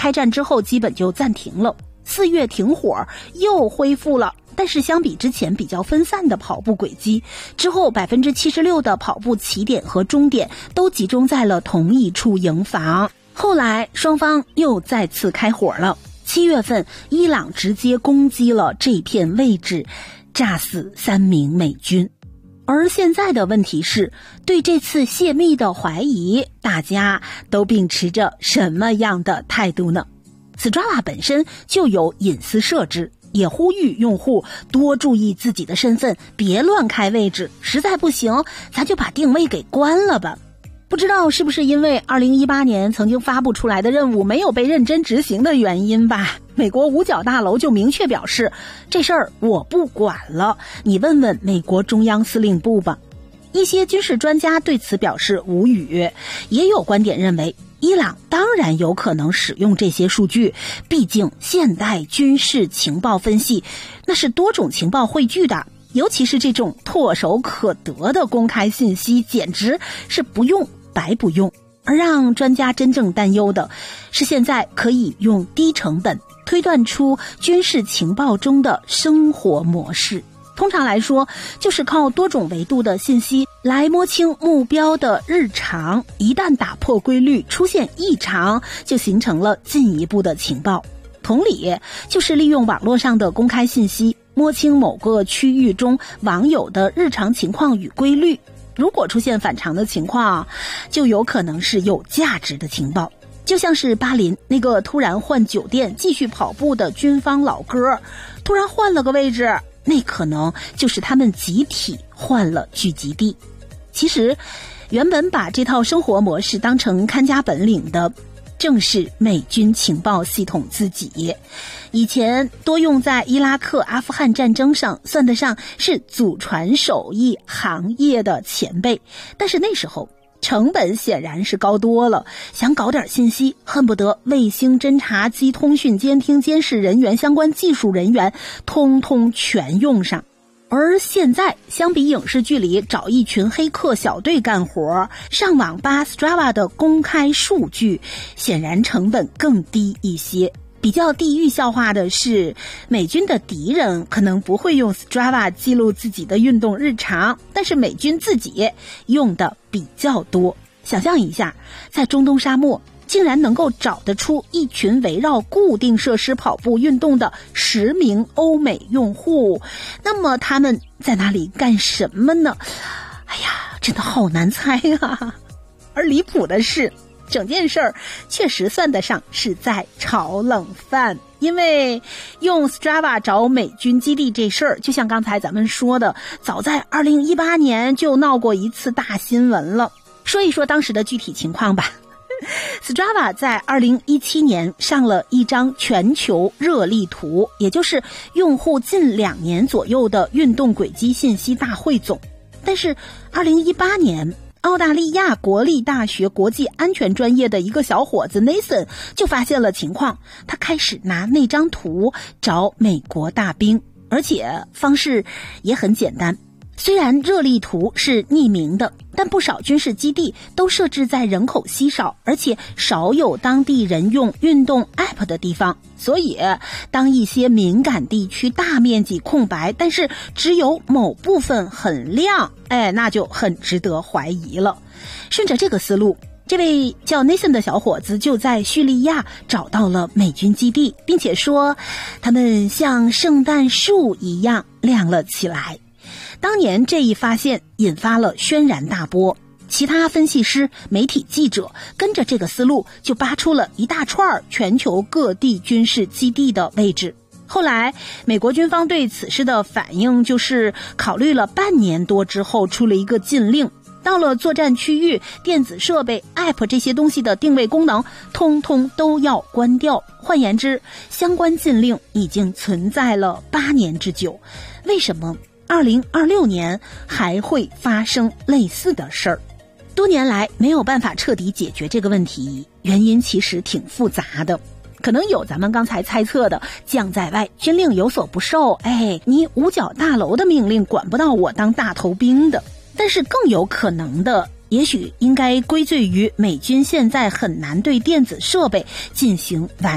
开战之后基本就暂停了，4月停火又恢复了，但是相比之前比较分散的跑步轨迹，之后76%的跑步起点和终点都集中在了同一处营房。后来双方又再次开火了，7月份伊朗直接攻击了这片位置，炸死3名美军。而现在的问题是，对这次泄密的怀疑，大家都秉持着什么样的态度呢？ Strava 本身就有隐私设置，也呼吁用户多注意自己的身份，别乱开位置，实在不行咱就把定位给关了吧。不知道是不是因为2018年曾经发布出来的任务没有被认真执行的原因吧，美国五角大楼就明确表示，这事儿我不管了，你问问美国中央司令部吧。一些军事专家对此表示无语，也有观点认为伊朗当然有可能使用这些数据，毕竟现代军事情报分析那是多种情报汇聚的，尤其是这种唾手可得的公开信息，简直是不用白不用。而让专家真正担忧的是，现在可以用低成本推断出军事情报中的生活模式。通常来说，就是靠多种维度的信息来摸清目标的日常，一旦打破规律，出现异常，就形成了进一步的情报。同理，就是利用网络上的公开信息，摸清某个区域中网友的日常情况与规律。如果出现反常的情况，就有可能是有价值的情报。就像是巴林那个突然换酒店继续跑步的军方老哥，突然换了个位置，那可能就是他们集体换了聚集地。其实原本把这套生活模式当成看家本领的正是美军情报系统自己，以前多用在伊拉克、阿富汗战争上，算得上是祖传手艺行业的前辈，但是那时候成本显然是高多了，想搞点信息，恨不得卫星侦察机、通讯监听、监视人员、相关技术人员通通全用上。而现在相比影视剧里找一群黑客小队干活，上网扒 Strava 的公开数据显然成本更低一些。比较地域笑话的是，美军的敌人可能不会用 Strava 记录自己的运动日常，但是美军自己用的比较多。想象一下，在中东沙漠竟然能够找得出一群围绕固定设施跑步运动的10名欧美用户，那么他们在哪里干什么呢？哎呀，真的好难猜啊！而离谱的是，整件事儿确实算得上是在炒冷饭，因为用 Strava 找美军基地这事儿，就像刚才咱们说的，早在2018年就闹过一次大新闻了。说一说当时的具体情况吧。Strava 在2017年上了一张全球热力图，也就是用户近2年左右的运动轨迹信息大汇总。但是2018年，澳大利亚国立大学国际安全专业的一个小伙子 Nathan 就发现了情况，他开始拿那张图找美国大兵，而且方式也很简单。虽然热力图是匿名的，但不少军事基地都设置在人口稀少而且少有当地人用运动 App 的地方，所以当一些敏感地区大面积空白，但是只有某部分很亮，那就很值得怀疑了。顺着这个思路，这位叫 Nathan 的小伙子就在叙利亚找到了美军基地，并且说他们像圣诞树一样亮了起来。当年这一发现引发了轩然大波，其他分析师、媒体记者跟着这个思路就扒出了一大串全球各地军事基地的位置。后来美国军方对此事的反应就是考虑了半年多之后出了一个禁令，到了作战区域，电子设备 App 这些东西的定位功能通通都要关掉。换言之，相关禁令已经存在了8年之久。为什么2026年还会发生类似的事儿？多年来没有办法彻底解决这个问题，原因其实挺复杂的。可能有咱们刚才猜测的将在外，军令有所不受，你五角大楼的命令管不到我当大头兵的。但是更有可能的，也许应该归罪于美军现在很难对电子设备进行完